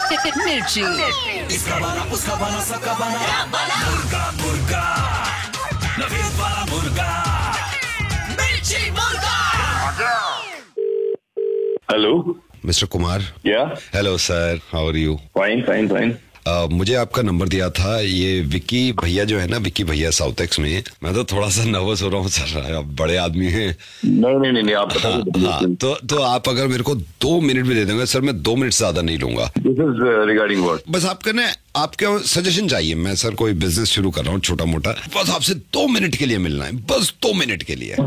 मिर्ची। इसका बना उसका बना सबका बना मुर्गा मुर्गा नवीन वाला मुर्गा मिर्ची मुर्गा। Hello mister Kumar. या hello sir, how are you? Fine fine fine. मुझे आपका नंबर दिया था ये विक्की भैया जो है ना, विक्की भैया साउथ एक्स में। मैं तो थोड़ा सा नर्वस हो रहा हूँ सर, आप बड़े आदमी हैं। नहीं आप बताइए। हाँ, तो आप अगर मेरे को 2 मिनट भी दे देंगे सर, मैं 2 मिनट से ज्यादा नहीं लूंगा। This is regarding what? बस आपका ना, आपके सजेशन चाहिए। मैं सर कोई बिजनेस शुरू कर रहा हूँ छोटा मोटा, बस आपसे 2 मिनट के लिए मिलना है, बस 2 मिनट के लिए।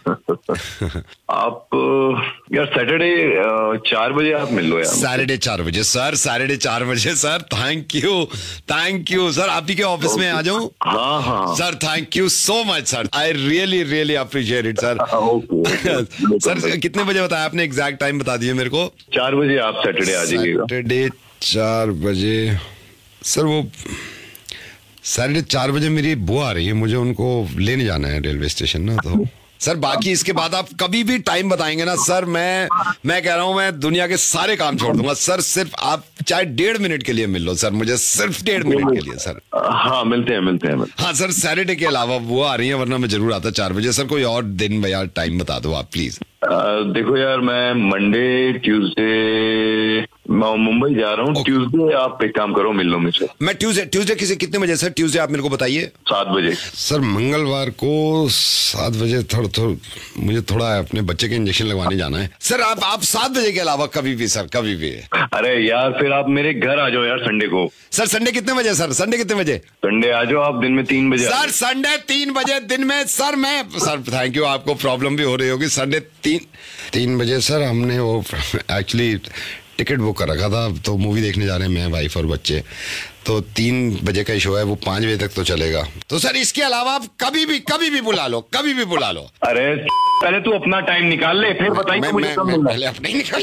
आप यार सैटरडे 4 बजे आप मिल लो यार। सैटरडे 4 बजे सर, सैटरडे 4 बजे सर। Thank you sir. आप ही के ऑफिस में आ जाऊं? हाँ sir, thank you so much sir, I really appreciate it sir. Sir कितने बजे बताया आपने? एग्जैक्ट टाइम बता दिए मेरे को। 4 बजे आप सैटरडे आ जाइएगा। सैटरडे 4 बजे सर, वो सैटरडे 4 बजे मेरी बुआ आ रही है, मुझे उनको लेने जाना है रेलवे स्टेशन ना। तो सर बाकी इसके बाद आप कभी भी टाइम बताएंगे ना सर, मैं कह रहा हूं मैं दुनिया के सारे काम छोड़ दूंगा सर। सिर्फ आप चाहे 1.5 मिनट के लिए मिल लो सर, मुझे सिर्फ 1.5 मिनट के लिए सर। हाँ मिलते हैं। हाँ सर, सैटरडे के अलावा वो आ रही है, वरना मैं जरूर आता 4 बजे। सर कोई और दिन भैया टाइम बता दो आप प्लीज। देखो यार, मैं मंडे ट्यूसडे मैं मुंबई जा रहा हूँ। ट्यूसडे आप एक काम करो, मिल लो मुझसे। मैं ट्यूसडे कितने बजे सर? ट्यूसडे आप मेरे को बताइए। 7 बजे सर। मंगलवार को 7 बजे मुझे थोड़ा अपने बच्चे के इंजेक्शन लगवाने जाना है सर। आप 7 बजे के अलावा कभी भी सर, कभी भी। अरे यार फिर आप मेरे घर आ जाओ यार संडे को। सर संडे कितने बजे सर? संडे कितने बजे? संडे आ जाओ आप दिन में 3 बजे। सर संडे 3 बजे दिन में सर। मैं सर थैंक यू, आपको प्रॉब्लम भी हो रही होगी। संडे 3 बजे सर, हमने वो एक्चुअली टिकट बुक कर रखा था, तो मूवी देखने जा रहे हैं मैं, वाइफ और बच्चे। तो 3 बजे का शो है, वो 5 बजे तक तो चलेगा। तो सर इसके अलावा आप कभी भी बुला लो, कभी भी बुला लो। अरे पहले तू अपना टाइम निकाल ले, फिर बताइए मुझे कब मिलना है। पहले अपना ही निकाल।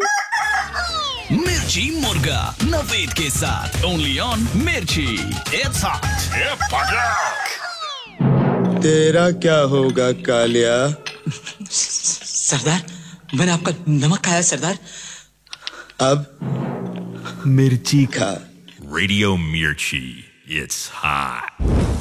मिर्ची मुर्गा नवेद के साथ ओनली ऑन मिर्ची। It's hot. तेरा क्या होगा कालिया? सरदार, मैंने आपका नमक खाया सरदार। अब मिर्ची खा। Radio Mirchi. It's hot.